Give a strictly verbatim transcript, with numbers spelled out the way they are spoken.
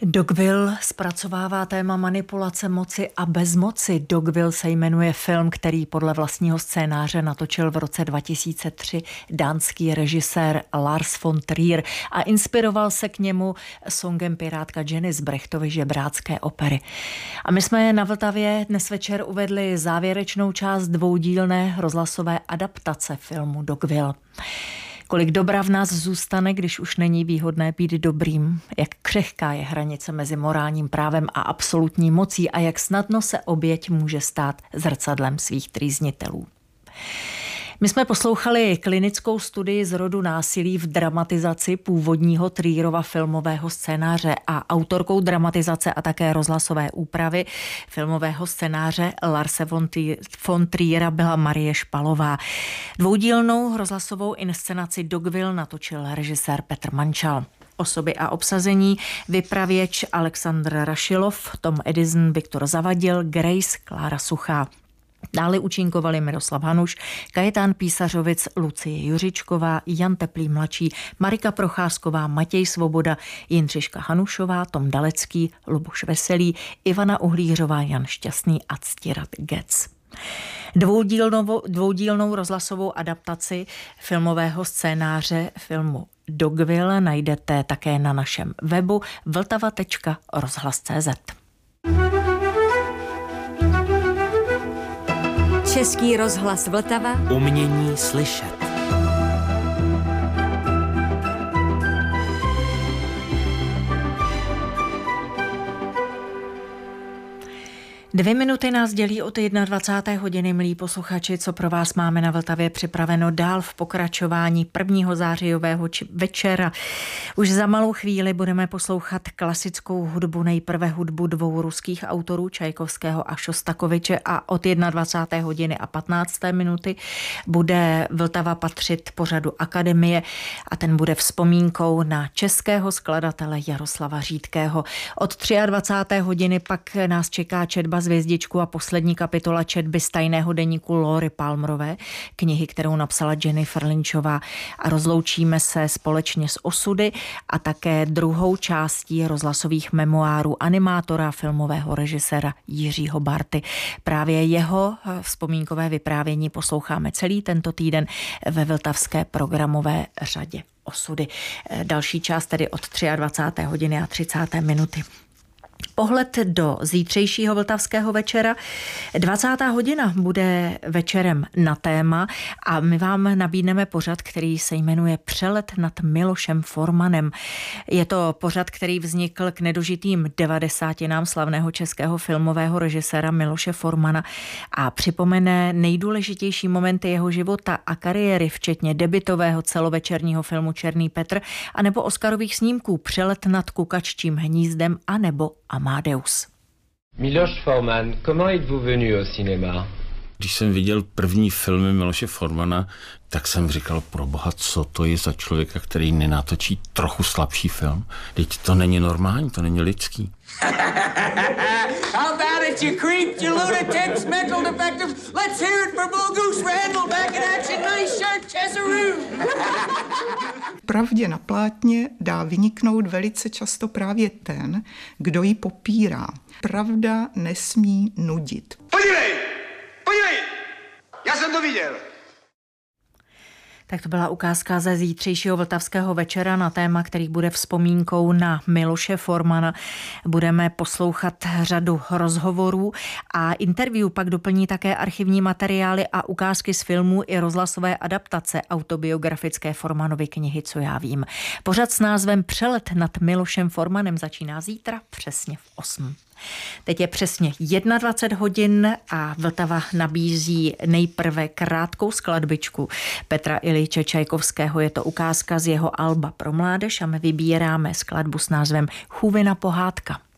Dogville zpracovává téma manipulace moci a bezmoci. Dogville se jmenuje film, který podle vlastního scénáře natočil v roce dva tisíce tři dánský režisér Lars von Trier a inspiroval se k němu songem pirátka Jenny z Brechtovy Žebrácké opery. A my jsme na Vltavě dnes večer uvedli závěrečnou část dvoudílné rozhlasové adaptace filmu Dogville. Kolik dobra v nás zůstane, když už není výhodné být dobrým, jak křehká je hranice mezi morálním právem a absolutní mocí a jak snadno se oběť může stát zrcadlem svých trýznitelů. My jsme poslouchali klinickou studii z rodu násilí v dramatizaci původního Trierova filmového scénáře a autorkou dramatizace a také rozhlasové úpravy filmového scénáře Larse von Triera byla Marie Špalová. Dvoudílnou rozhlasovou inscenaci Dogville natočil režisér Petr Mančal. Osoby a obsazení: vypravěč Alexandr Rašilov, Tom Edison, Viktor Zavadil, Grace, Klára Suchá. Dále účinkovali Miroslav Hanuš, Kajetán Písařovic, Lucie Juřičková, Jan Teplý mladší, Marika Procházková, Matěj Svoboda, Jindřiška Hanušová, Tom Dalecký, Luboš Veselý, Ivana Uhlířová, Jan Šťastný a Ctirat Gec. Dvoudílnou, dvoudílnou rozhlasovou adaptaci filmového scénáře filmu Dogville najdete také na našem webu vltava tečka rozhlas tečka cé zet. Český rozhlas Vltava. Umění slyšet. Dvě minuty nás dělí od dvacáté jedné hodiny, milí posluchači, co pro vás máme na Vltavě připraveno dál v pokračování prvního zářijového večera. Už za malou chvíli budeme poslouchat klasickou hudbu, nejprve hudbu dvou ruských autorů, Čajkovského a Šostakoviče, a od dvacáté jedné hodiny a patnácté minuty bude Vltava patřit pořadu Akademie a ten bude vzpomínkou na českého skladatele Jaroslava Řídkého. Od dvacáté třetí hodiny pak nás čeká četba z hvězdičku a poslední kapitola četby z tajného deníku Lóry Palmerové, knihy, kterou napsala Jennifer Lynchová, a rozloučíme se společně s osudy a také druhou částí rozhlasových memoárů animátora, filmového režiséra Jiřího Barty. Právě jeho vzpomínkové vyprávění posloucháme celý tento týden ve vltavské programové řadě Osudy. Další část tedy od dvacáté třetí hodiny a třicáté minuty. Pohled do zítřejšího vltavského večera. dvacátá hodina bude večerem na téma a my vám nabídneme pořad, který se jmenuje Přelet nad Milošem Formanem. Je to pořad, který vznikl k nedožitým devadesátinám slavného českého filmového režiséra Miloše Formana a připomene nejdůležitější momenty jeho života a kariéry, včetně debutového celovečerního filmu Černý Petr anebo Oscarových snímků Přelet nad Kukaččím hnízdem anebo Amadeus. Miloš Forman, comment êtes-vous venu au cinéma? Když jsem viděl první filmy Miloše Formana, tak jsem říkal, proboha, co to je za člověka, který nenatočí trochu slabší film? Teď to není normální, to není lidský. How about it, you creeps, you lunatics, mental defectives? Let's hear it for Bull Goose Randall back in action, nice shirt, Chesaroo. Pravdě na plátně dá vyniknout velice často právě ten, kdo ji popírá. Pravda nesmí nudit. Podívej, podívej, já jsem to viděl. Tak to byla ukázka ze zítřejšího vltavského večera na téma, který bude vzpomínkou na Miloše Formana. Budeme poslouchat řadu rozhovorů a interview pak doplní také archivní materiály a ukázky z filmů i rozhlasové adaptace autobiografické Formanovy knihy Co já vím. Pořad s názvem Přelet nad Milošem Formanem začíná zítra přesně v osm. Teď je přesně dvacet jedna hodin a Vltava nabízí nejprve krátkou skladbičku Petra Iljiče Čajkovského. Je to ukázka z jeho alba pro mládež a my vybíráme skladbu s názvem Chůvina pohádka.